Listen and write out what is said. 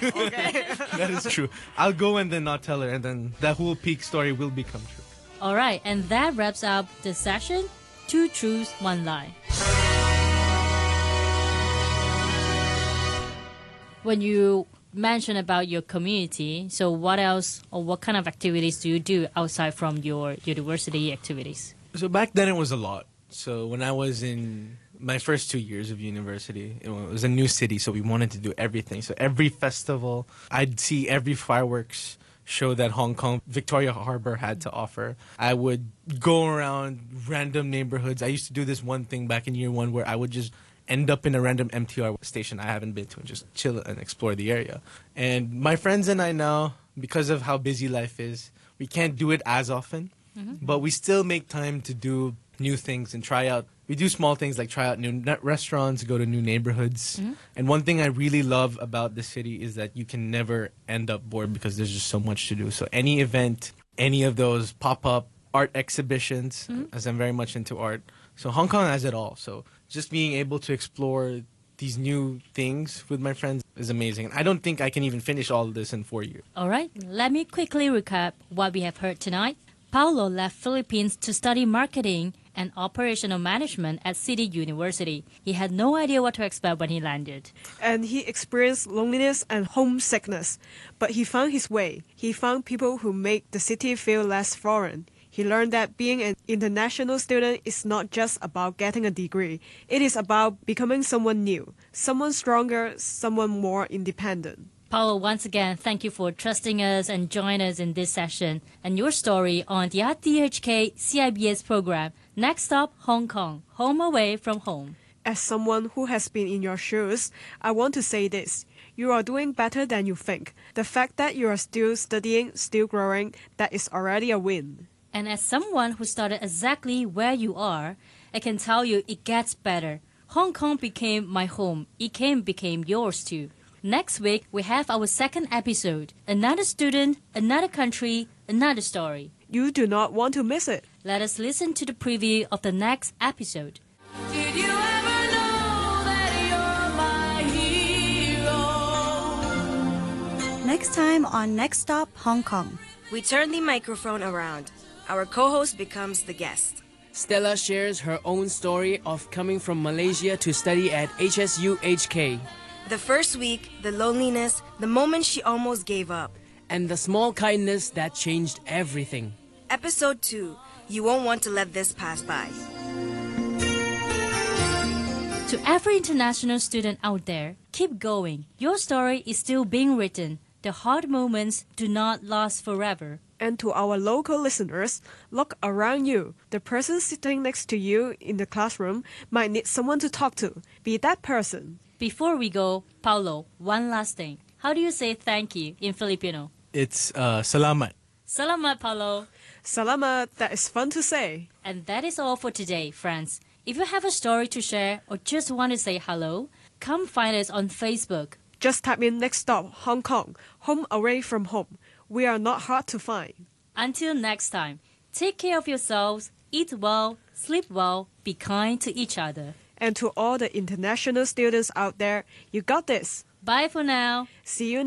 Okay. That is true. I'll go and then not tell her, and then that whole peak story will become true. All right, and that wraps up the session. 2 truths, 1 lie. When you mention about your community, so what else or what kind of activities do you do outside from your university activities? So back then it was a lot. So when I was in my first 2 years of university, it was a new city, so we wanted to do everything. So every festival, I'd see every fireworks show that Hong Kong, Victoria Harbor had to offer. I would go around random neighborhoods. I used to do this one thing back in year 1 where I would just end up in a random MTR station I haven't been to and just chill and explore the area. And my friends and I now, because of how busy life is, we can't do it as often, but we still make time to do new things and try out. We do small things like try out new restaurants, go to new neighborhoods. And one thing I really love about the city is that you can never end up bored because there's just so much to do. So any event, any of those pop-up art exhibitions, as I'm very much into art. So Hong Kong has it all. So just being able to explore these new things with my friends is amazing. And I don't think I can even finish all of this in 4 years. All right, let me quickly recap what we have heard tonight. Paulo left Philippines to study marketing and operational management at City University. He had no idea what to expect when he landed. And he experienced loneliness and homesickness, but he found his way. He found people who make the city feel less foreign. He learned that being an international student is not just about getting a degree. It is about becoming someone new, someone stronger, someone more independent. Paulo, once again, thank you for trusting us and joining us in this session and your story on the RTHK CIBS program, Next Stop Hong Kong, Home Away from Home. As someone who has been in your shoes, I want to say this. You are doing better than you think. The fact that you are still studying, still growing, that is already a win. And as someone who started exactly where you are, I can tell you it gets better. Hong Kong became my home. It became yours too. Next week, we have our second episode. Another student, another country, another story. You do not want to miss it. Let us listen to the preview of the next episode. Did you ever know that you're my hero? Next time on Next Stop Hong Kong. We turn the microphone around. Our co-host becomes the guest. Stella shares her own story of coming from Malaysia to study at HSU-HK. The first week, the loneliness, the moment she almost gave up. And the small kindness that changed everything. Episode 2, you won't want to let this pass by. To every international student out there, keep going. Your story is still being written. The hard moments do not last forever. And to our local listeners, look around you. The person sitting next to you in the classroom might need someone to talk to. Be that person. Before we go, Paulo, one last thing. How do you say thank you in Filipino? It's salamat. Salamat, Paulo. Salamat, that is fun to say. And that is all for today, friends. If you have a story to share or just want to say hello, come find us on Facebook. Just type in Next Stop Hong Kong, Home Away from Home. We are not hard to find. Until next time, take care of yourselves, eat well, sleep well, be kind to each other. And to all the international students out there, you got this. Bye for now. See you